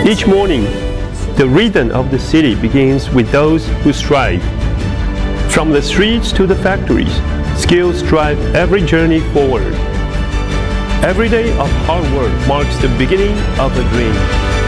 Each morning, the rhythm of the city begins with those who strive. From the streets to the factories, skills drive every journey forward. Every day of hard work marks the beginning of a dream.